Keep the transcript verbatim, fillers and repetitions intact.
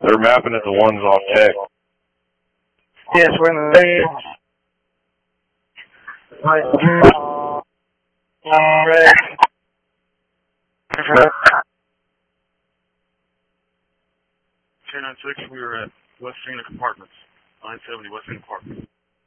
They're mapping it the ones off tech. Yes, we're in the lead. Right. Right. two nine six, we were at West Phoenix Apartments. nine seventy West Phoenix Apartments.